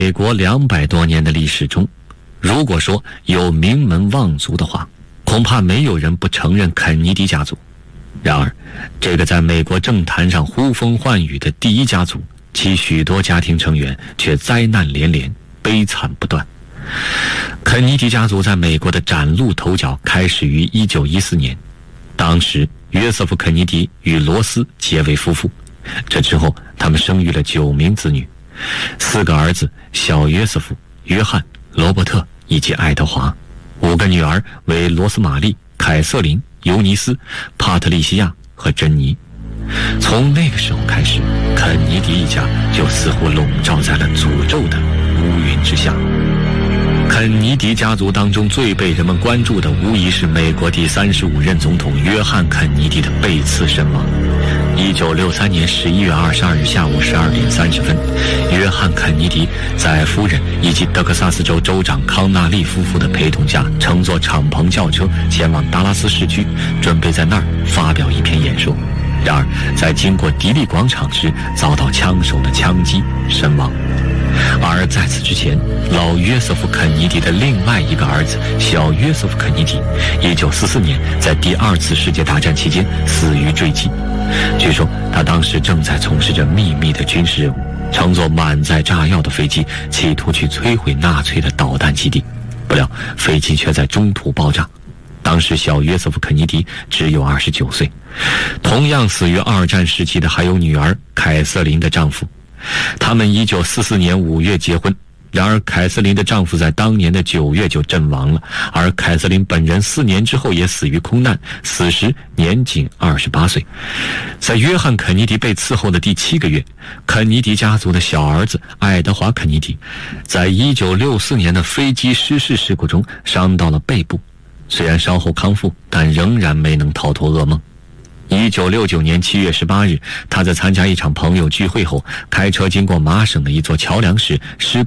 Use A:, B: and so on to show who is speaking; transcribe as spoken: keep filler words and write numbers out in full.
A: 美国两百多年的历史中，如果说有名门望族的话，恐怕没有人不承认肯尼迪家族。然而，这个在美国政坛上呼风唤雨的第一家族，其许多家庭成员却灾难连连，悲惨不断。肯尼迪家族在美国的崭露头角开始于一九一四年，当时约瑟夫·肯尼迪与罗斯结为夫妇，这之后他们生育了九名子女，四个儿子小约瑟夫、约翰、罗伯特以及爱德华，五个女儿为罗斯玛丽、凯瑟琳、尤尼斯、帕特丽西亚和珍妮。从那个时候开始，肯尼迪一家就似乎笼罩在了诅咒的乌云之下。肯尼迪家族当中最被人们关注的，无疑是美国第三十五任总统约翰·肯尼迪的被刺身亡。一九六三年十一月二十二日下午十二点三十分，约翰·肯尼迪在夫人以及德克萨斯州州长康纳利夫妇的陪同下，乘坐敞篷轿车前往达拉斯市区，准备在那儿发表一篇演说。然而，在经过迪利广场时，遭到枪手的枪击身亡。而在此之前，老约瑟夫·肯尼迪的另外一个儿子小约瑟夫·肯尼迪，一九四四年在第二次世界大战期间死于坠机。据说他当时正在从事着秘密的军事任务，乘坐满载炸药的飞机，企图去摧毁纳粹的导弹基地，不料飞机却在中途爆炸。当时小约瑟夫·肯尼迪只有二十九岁。同样死于二战时期的还有女儿凯瑟琳的丈夫。他们一九四四年五月结婚，然而凯瑟琳的丈夫在当年的九月就阵亡了，而凯瑟琳本人四年之后也死于空难，死时年仅二十八岁。在约翰·肯尼迪被刺后的第七个月，肯尼迪家族的小儿子爱德华·肯尼迪在一九六四年的飞机失事事故中伤到了背部，虽然稍后康复，但仍然没能逃脱噩梦。一九六九年七月十八日，他在参加一场朋友聚会后，开车经过麻省的一座桥梁时失